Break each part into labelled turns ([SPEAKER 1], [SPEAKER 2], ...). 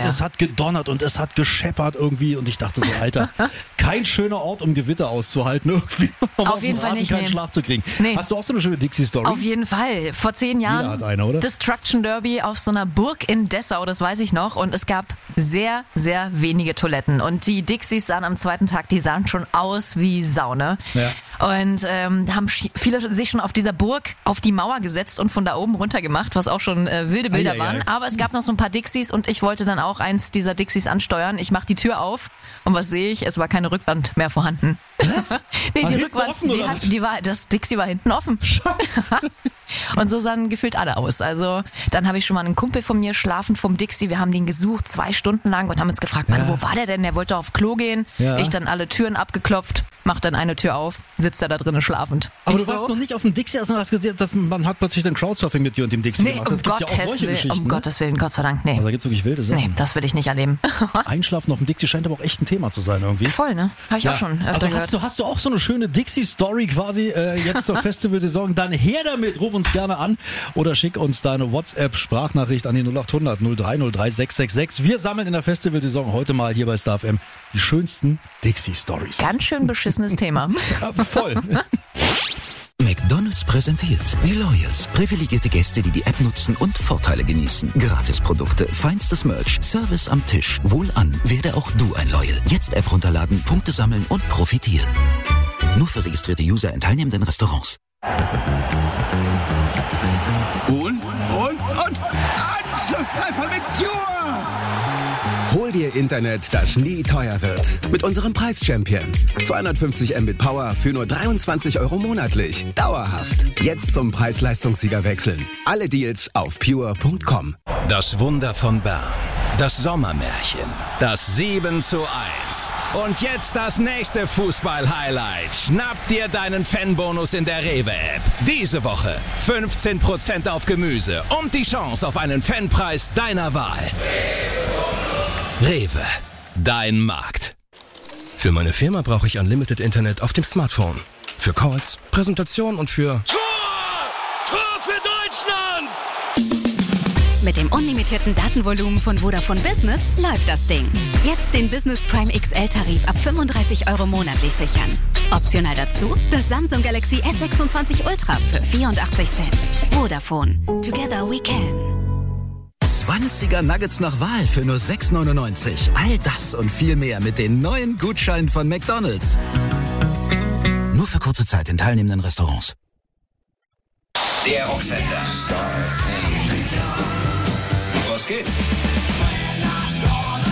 [SPEAKER 1] es hat gedonnert und es hat gescheppert irgendwie und ich dachte so, Alter, kein schöner Ort, um Gewitter auszuhalten irgendwie. Um
[SPEAKER 2] auf jeden Fall nicht,
[SPEAKER 1] keinen Schlag zu kriegen. Nee. Hast du auch so eine schöne Dixie-Story?
[SPEAKER 2] Auf jeden Fall. Vor 10 Jahren
[SPEAKER 1] hat eine, oder?
[SPEAKER 2] Destruction Derby auf so einer Burg in Dessau, das weiß ich noch. Und es gab sehr, sehr wenige Toiletten. Und die Dixies sahen am zweiten Tag, die sahen schon aus wie Sau, ne?
[SPEAKER 1] Ja.
[SPEAKER 2] Und haben viele sich schon auf dieser Burg auf die Mauer gesetzt und von da oben runter gemacht, was auch schon wilde Bilder waren. Aber es gab noch so ein paar Dixies und ich wollte dann auch eins dieser Dixies ansteuern. Ich mach die Tür auf und was sehe ich? Es war keine Rückwand mehr vorhanden.
[SPEAKER 1] Was?
[SPEAKER 2] Nee, die Rückwand, das Dixie war hinten offen.
[SPEAKER 1] Scheiße.
[SPEAKER 2] Und so sahen gefühlt alle aus. Also dann habe ich schon mal einen Kumpel von mir schlafend vom Dixie. Wir haben den gesucht 2 Stunden lang und haben uns gefragt, Mann, wo war der denn? Der wollte auf Klo gehen.
[SPEAKER 1] Ja.
[SPEAKER 2] Ich dann alle Türen abgeklopft, mach dann eine Tür auf, sitzt er da drinnen schlafend.
[SPEAKER 1] Aber du warst noch nicht auf dem Dixie, also hast gesagt, dass man hat plötzlich dann Crowdsurfing mit dir und dem Dixie gemacht. Das gibt ja auch solche Geschichten.
[SPEAKER 2] Um Gottes Willen, Gott sei Dank, nee.
[SPEAKER 1] Also da gibt's wirklich wilde Sachen.
[SPEAKER 2] Nee, das will ich nicht erleben.
[SPEAKER 1] Einschlafen auf dem Dixie scheint aber auch echt ein Thema zu sein irgendwie.
[SPEAKER 2] Voll, ne? Habe ich auch schon öfter gehört.
[SPEAKER 1] Hast du auch so eine schöne Dixie-Story quasi jetzt zur Festivalsaison? Dann her damit, ruf uns gerne an oder schick uns deine WhatsApp-Sprachnachricht an die 0800 0303 666. Wir sammeln in der Festivalsaison heute mal hier bei Star FM die schönsten Dixie-Stories.
[SPEAKER 2] Ganz schön beschissenes Thema.
[SPEAKER 1] Ja, voll.
[SPEAKER 3] McDonald's präsentiert die Loyals. Privilegierte Gäste, die die App nutzen und Vorteile genießen. Gratisprodukte, feinstes Merch, Service am Tisch. Wohlan, werde auch du ein Loyal. Jetzt App runterladen, Punkte sammeln und profitieren. Nur für registrierte User in teilnehmenden Restaurants.
[SPEAKER 4] Und? Anschlusstreffer mit Pure! Hol dir Internet, das nie teuer wird. Mit unserem Preis-Champion. 250 Mbit Power für nur 23 € monatlich. Dauerhaft. Jetzt zum Preis-Leistungssieger wechseln. Alle Deals auf pure.com.
[SPEAKER 5] Das Wunder von Bern. Das Sommermärchen. Das 7:1. Und jetzt das nächste Fußball-Highlight. Schnapp dir deinen Fanbonus in der Rewe-App. Diese Woche 15% auf Gemüse und die Chance auf einen Fanpreis deiner Wahl. Rewe, dein Markt.
[SPEAKER 6] Für meine Firma brauche ich Unlimited Internet auf dem Smartphone. Für Calls, Präsentation und für...
[SPEAKER 7] Tor für Deutschland!
[SPEAKER 8] Mit dem unlimitierten Datenvolumen von Vodafone Business läuft das Ding. Jetzt den Business Prime XL-Tarif ab 35 € monatlich sichern. Optional dazu das Samsung Galaxy S26 Ultra für 84 Cent. Vodafone. Together we can.
[SPEAKER 3] 20er Nuggets nach Wahl für nur 6,99. All das und viel mehr mit den neuen Gutscheinen von McDonald's. Nur für kurze Zeit in teilnehmenden Restaurants.
[SPEAKER 5] Der Rocksender. Was geht?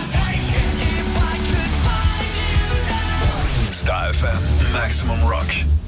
[SPEAKER 9] Star FM, Maximum Rock.